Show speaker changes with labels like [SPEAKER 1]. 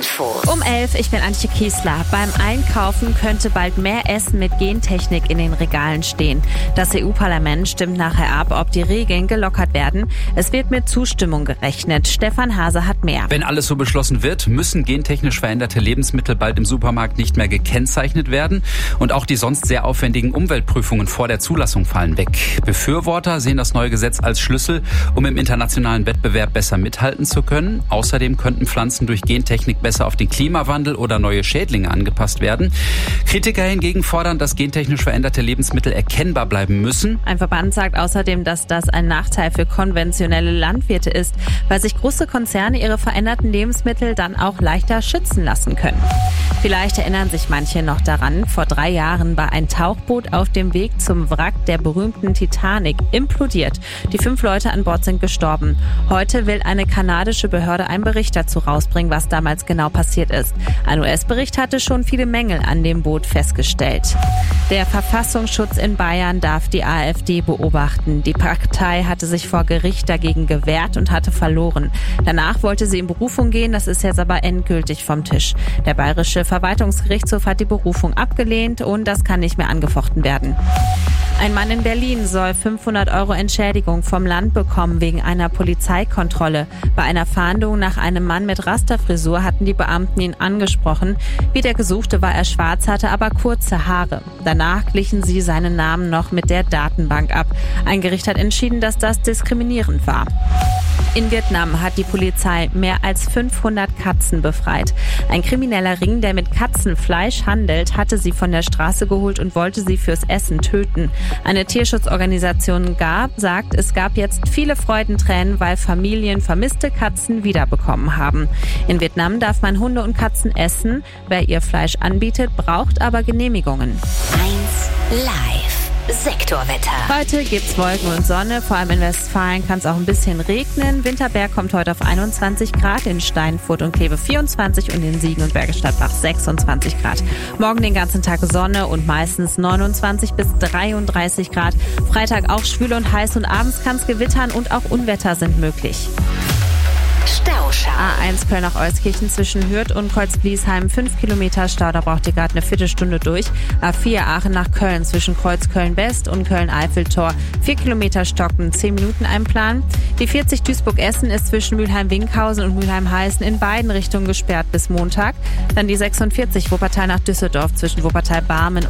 [SPEAKER 1] Info.
[SPEAKER 2] Um 11, ich bin Antje Kiesler. Beim Einkaufen könnte bald mehr Essen mit Gentechnik in den Regalen stehen. Das EU-Parlament stimmt nachher ab, ob die Regeln gelockert werden. Es wird mit Zustimmung gerechnet. Stefan Hase hat mehr.
[SPEAKER 3] Wenn alles so beschlossen wird, müssen gentechnisch veränderte Lebensmittel bald im Supermarkt nicht mehr gekennzeichnet werden. Und auch die sonst sehr aufwendigen Umweltprüfungen vor der Zulassung fallen weg. Befürworter sehen das neue Gesetz als Schlüssel, um im internationalen Wettbewerb besser mithalten zu können. Außerdem könnten Pflanzen durch Gentechnik besser auf den Klimawandel oder neue Schädlinge angepasst werden. Kritiker hingegen fordern, dass gentechnisch veränderte Lebensmittel erkennbar bleiben müssen.
[SPEAKER 2] Ein Verband sagt außerdem, dass das ein Nachteil für konventionelle Landwirte ist, weil sich große Konzerne ihre veränderten Lebensmittel dann auch leichter schützen lassen können. Vielleicht erinnern sich manche noch daran, vor 3 Jahren war ein Tauchboot auf dem Weg zum Wrack der berühmten Titanic implodiert. Die 5 Leute an Bord sind gestorben. Heute will eine kanadische Behörde einen Bericht dazu rausbringen, was damals genau passiert ist. Ein US-Bericht hatte schon viele Mängel an dem Boot festgestellt. Der Verfassungsschutz in Bayern darf die AfD beobachten. Die Partei hatte sich vor Gericht dagegen gewehrt und hatte verloren. Danach wollte sie in Berufung gehen, das ist jetzt aber endgültig vom Tisch. Der Bayerische Verwaltungsgerichtshof hat die Berufung abgelehnt und das kann nicht mehr angefochten werden. Ein Mann in Berlin soll 500 € Entschädigung vom Land bekommen wegen einer Polizeikontrolle. Bei einer Fahndung nach einem Mann mit Rasterfrisur hatten die Beamten ihn angesprochen. Wie der Gesuchte war er schwarz, hatte aber kurze Haare. Danach glichen sie seinen Namen noch mit der Datenbank ab. Ein Gericht hat entschieden, dass das diskriminierend war. In Vietnam hat die Polizei mehr als 500 Katzen befreit. Ein krimineller Ring, der mit Katzenfleisch handelt, hatte sie von der Straße geholt und wollte sie fürs Essen töten. Eine Tierschutzorganisation sagt, es gab jetzt viele Freudentränen, weil Familien vermisste Katzen wiederbekommen haben. In Vietnam darf man Hunde und Katzen essen. Wer ihr Fleisch anbietet, braucht aber Genehmigungen.
[SPEAKER 1] 1 Live. Sektorwetter.
[SPEAKER 2] Heute gibt's Wolken und Sonne, vor allem in Westfalen kann es auch ein bisschen regnen. Winterberg kommt heute auf 21 Grad, in Steinfurt und Kleve 24 und in Siegen und Bergisch Gladbach 26 Grad. Morgen den ganzen Tag Sonne und meistens 29 bis 33 Grad. Freitag auch schwül und heiß und abends kann es gewittern und auch Unwetter sind möglich.
[SPEAKER 1] Stauschau.
[SPEAKER 2] A1 Köln nach Euskirchen zwischen Hürth und Kreuzbliesheim 5 Kilometer Stau, da braucht ihr gerade eine Viertelstunde durch. A4 Aachen nach Köln zwischen Kreuzköln West und Köln-Eiffeltor 4 Kilometer stocken, 10 Minuten einplanen. Die 40 Duisburg-Essen ist zwischen Mülheim-Winkhausen und Mülheim-Heißen in beiden Richtungen gesperrt bis Montag. Dann die 46 Wuppertal nach Düsseldorf zwischen Wuppertal-Barmen